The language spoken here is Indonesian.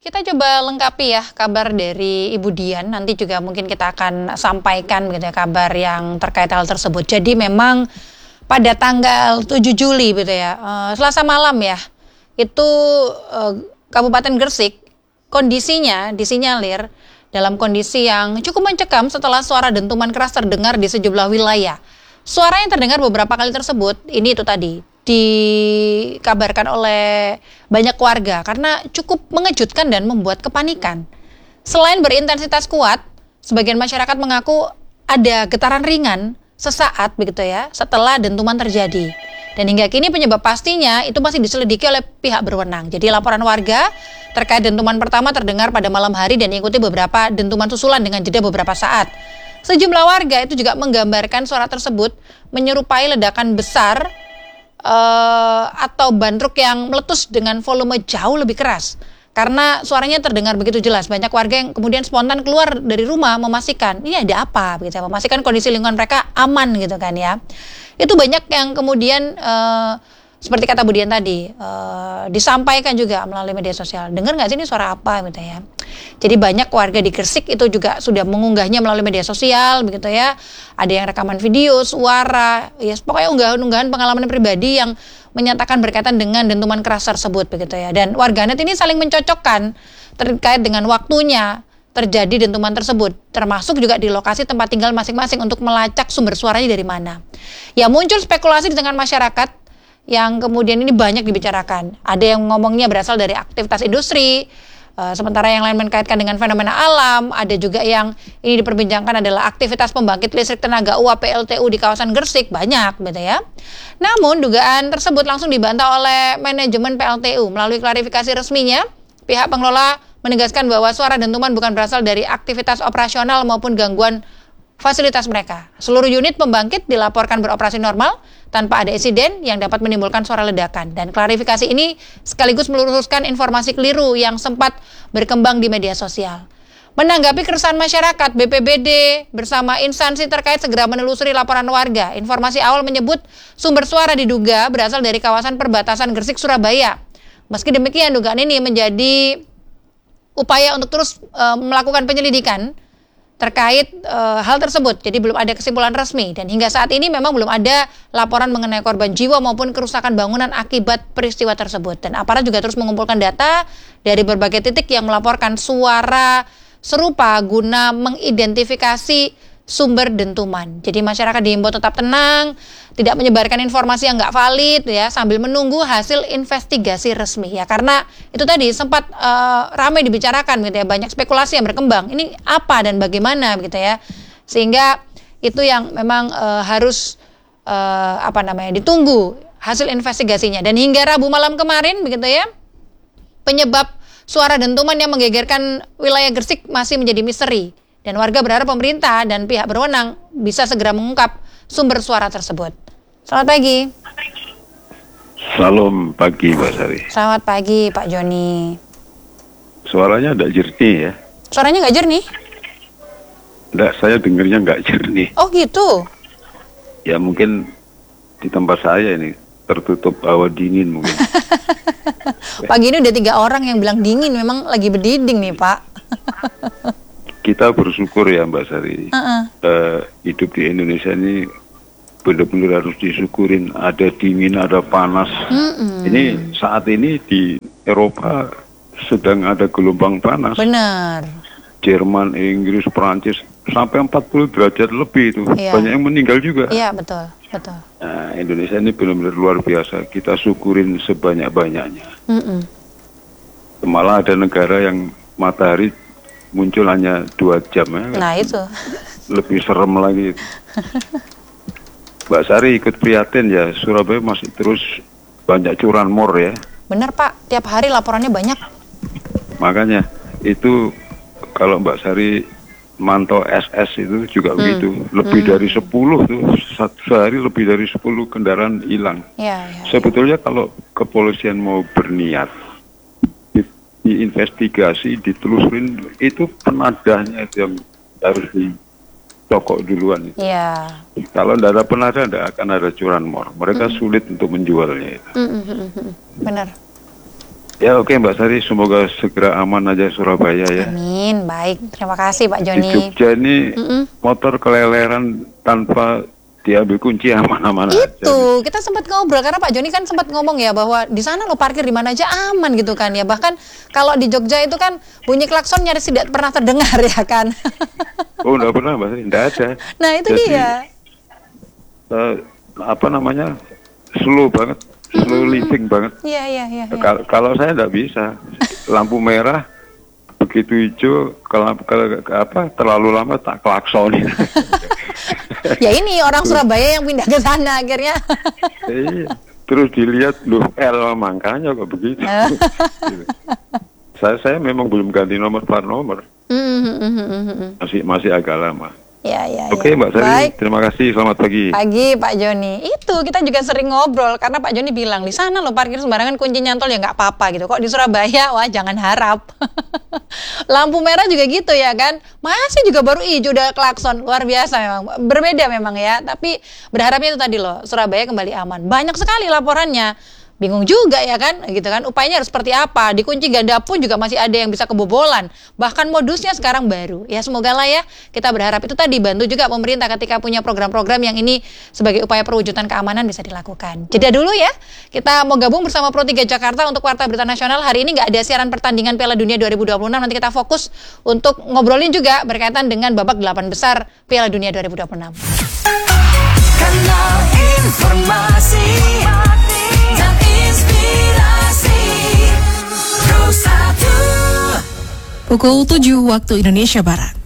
Kita coba lengkapi ya kabar dari Ibu Dian. Nanti juga mungkin kita akan sampaikan gitu ya, kabar yang terkait hal tersebut. Jadi memang pada tanggal 7 Juli gitu ya, Selasa malam ya, itu Kabupaten Gresik kondisinya disinyalir dalam kondisi yang cukup mencekam setelah suara dentuman keras terdengar di sejumlah wilayah. Suara yang terdengar beberapa kali tersebut, ini itu tadi, dikabarkan oleh banyak warga karena cukup mengejutkan dan membuat kepanikan. Selain berintensitas kuat, sebagian masyarakat mengaku ada getaran ringan sesaat begitu ya setelah dentuman terjadi. Dan hingga kini penyebab pastinya itu masih diselidiki oleh pihak berwenang. Jadi laporan warga terkait dentuman pertama terdengar pada malam hari dan diikuti beberapa dentuman susulan dengan jeda beberapa saat. Sejumlah warga itu juga menggambarkan suara tersebut menyerupai ledakan besar atau bandruk yang meletus dengan volume jauh lebih keras. Karena suaranya terdengar begitu jelas, banyak warga yang kemudian spontan keluar dari rumah memastikan ini ada apa, gitu, memastikan kondisi lingkungan mereka aman gitu kan ya. Itu banyak yang kemudian seperti kata Bu Dian tadi disampaikan juga melalui media sosial. Dengar nggak sih ini suara apa gitu ya. Jadi banyak warga di Gresik itu juga sudah mengunggahnya melalui media sosial begitu ya. Ada yang rekaman video, suara, ya pokoknya unggahan-unggahan pengalaman pribadi yang menyatakan berkaitan dengan dentuman keras tersebut begitu ya. Dan warganet ini saling mencocokkan terkait dengan waktunya terjadi dentuman tersebut, termasuk juga di lokasi tempat tinggal masing-masing untuk melacak sumber suaranya dari mana. Ya muncul spekulasi di tengah masyarakat yang kemudian ini banyak dibicarakan. Ada yang ngomongnya berasal dari aktivitas industri, sementara yang lain mengaitkan dengan fenomena alam. Ada juga yang ini diperbincangkan adalah aktivitas pembangkit listrik tenaga uap PLTU di kawasan Gresik, banyak gitu ya. Namun dugaan tersebut langsung dibantah oleh manajemen PLTU. Melalui klarifikasi resminya, pihak pengelola menegaskan bahwa suara dentuman bukan berasal dari aktivitas operasional maupun gangguan fasilitas mereka. Seluruh unit pembangkit dilaporkan beroperasi normal tanpa ada insiden yang dapat menimbulkan suara ledakan. Dan klarifikasi ini sekaligus meluruskan informasi keliru yang sempat berkembang di media sosial. Menanggapi keresahan masyarakat, BPBD bersama instansi terkait segera menelusuri laporan warga. Informasi awal menyebut sumber suara diduga berasal dari kawasan perbatasan Gresik Surabaya. Meski demikian, dugaan ini menjadi upaya untuk terus melakukan penyelidikan terkait hal tersebut. Jadi belum ada kesimpulan resmi dan hingga saat ini memang belum ada laporan mengenai korban jiwa maupun kerusakan bangunan akibat peristiwa tersebut. Dan aparat juga terus mengumpulkan data dari berbagai titik yang melaporkan suara serupa guna mengidentifikasi sumber dentuman. Jadi masyarakat diimbau tetap tenang, tidak menyebarkan informasi yang nggak valid ya, sambil menunggu hasil investigasi resmi ya. Karena itu tadi sempat ramai dibicarakan gitu ya, banyak spekulasi yang berkembang. Ini apa dan bagaimana gitu ya. Sehingga itu yang memang harus ditunggu hasil investigasinya. Dan hingga Rabu malam kemarin begitu ya, penyebab suara dentuman yang menggegerkan wilayah Gresik masih menjadi misteri. Dan warga berharap pemerintah dan pihak berwenang bisa segera mengungkap sumber suara tersebut. Selamat pagi. Salam pagi, Mbak Sari. Selamat pagi, Pak Joni. Suaranya tidak jernih ya? Suaranya nggak jernih? Tidak, saya dengarnya nggak jernih. Oh gitu? Ya mungkin di tempat saya ini tertutup hawa dingin mungkin. Pagi ini udah 3 orang yang bilang dingin, memang lagi berdinding nih Pak. Kita bersyukur ya Mbak Sari, hidup di Indonesia ini benar-benar harus disyukurin. Ada dingin, ada panas. Ini saat ini di Eropa sedang ada gelombang panas. Benar. Jerman, Inggris, Perancis sampai 40 derajat lebih itu. Iya. Banyak yang meninggal juga. Iya betul, betul. Nah, Indonesia ini benar-benar luar biasa. Kita syukurin sebanyak-banyaknya. Malah ada negara yang matahari muncul hanya 2 jam ya. Nah itu. Lebih serem lagi. Mbak Sari ikut prihatin ya, Surabaya masih terus banyak curanmor ya. Benar Pak, tiap hari laporannya banyak. Makanya itu kalau Mbak Sari mantau SS itu juga begitu. Lebih dari 10 tuh, sehari lebih dari 10 kendaraan hilang. Ya. Sebetulnya kalau kepolisian mau berniat diinvestigasi, ditelusurin, itu penadahnya yang harus dicokok duluan. Iya. Kalau tidak ada penadah, tidak akan ada curanmor. Mereka sulit untuk menjualnya itu. Benar. Ya oke Mbak Sari, semoga segera aman aja Surabaya ya. Amin, baik. Terima kasih Pak Joni. Di Jogja ini motor keleleran tanpa diambil kunci aman-aman aja. Itu, kita sempat ngobrol karena Pak Joni kan sempat ngomong ya bahwa di sana lo parkir di mana aja aman gitu kan ya. Bahkan kalau di Jogja itu kan bunyi klakson nyaris tidak pernah terdengar ya kan. Oh enggak pernah Mbak Sari, enggak ada. Nah itu jadi, dia. Slow banget. Slow living banget. Iya. Kalau saya nggak bisa, lampu merah begitu hijau, kalau terlalu lama tak klaksonin. Ya ini orang Surabaya yang pindah ke sana akhirnya. Iya. Terus dilihat loh L makanya kok begitu. Saya memang belum ganti nomor plat nomor. Masih agak lama. Ya. Oke Mbak Sari, baik. Terima kasih, selamat pagi. Pagi Pak Joni. Itu kita juga sering ngobrol karena Pak Joni bilang di sana lo parkir sembarangan kunci nyantol ya nggak apa-apa gitu. Kok di Surabaya wah jangan harap. Lampu merah juga gitu ya kan. Masih juga baru hijau udah klakson, luar biasa memang. Berbeda memang ya. Tapi berharapnya itu tadi loh Surabaya kembali aman. Banyak sekali laporannya. Bingung juga ya kan, gitu kan. Upayanya harus seperti apa? Dikunci ganda pun juga masih ada yang bisa kebobolan. Bahkan modusnya sekarang baru. Ya semoga lah ya, kita berharap itu tadi bantu juga pemerintah ketika punya program-program yang ini sebagai upaya perwujudan keamanan bisa dilakukan. Jeda dulu ya, kita mau gabung bersama Pro 3 Jakarta untuk Warta Berita Nasional. Hari ini nggak ada siaran pertandingan Piala Dunia 2026, nanti kita fokus untuk ngobrolin juga berkaitan dengan babak 8 besar Piala Dunia 2026. Kanal informasi dan inspirasi Pro 1. Pukul 7 waktu Indonesia Barat.